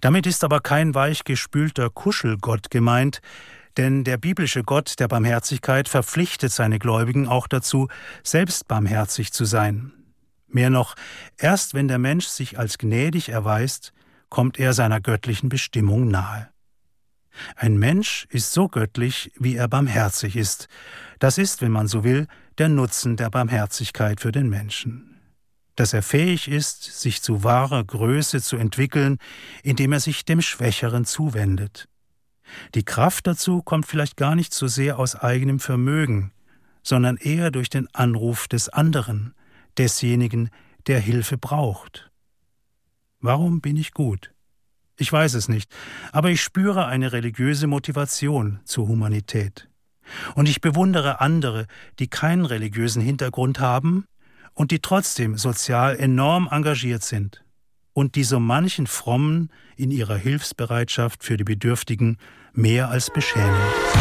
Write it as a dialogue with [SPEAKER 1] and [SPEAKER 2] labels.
[SPEAKER 1] Damit ist aber kein weichgespülter Kuschelgott gemeint, denn der biblische Gott der Barmherzigkeit verpflichtet seine Gläubigen auch dazu, selbst barmherzig zu sein. Mehr noch, erst wenn der Mensch sich als gnädig erweist, kommt er seiner göttlichen Bestimmung nahe. Ein Mensch ist so göttlich, wie er barmherzig ist. Das ist, wenn man so will, der Nutzen der Barmherzigkeit für den Menschen. Dass er fähig ist, sich zu wahrer Größe zu entwickeln, indem er sich dem Schwächeren zuwendet. Die Kraft dazu kommt vielleicht gar nicht so sehr aus eigenem Vermögen, sondern eher durch den Anruf des anderen, desjenigen, der Hilfe braucht. Warum bin ich gut? Ich weiß es nicht, aber ich spüre eine religiöse Motivation zur Humanität. Und ich bewundere andere, die keinen religiösen Hintergrund haben und die trotzdem sozial enorm engagiert sind und die so manchen Frommen in ihrer Hilfsbereitschaft für die Bedürftigen mehr als beschämen.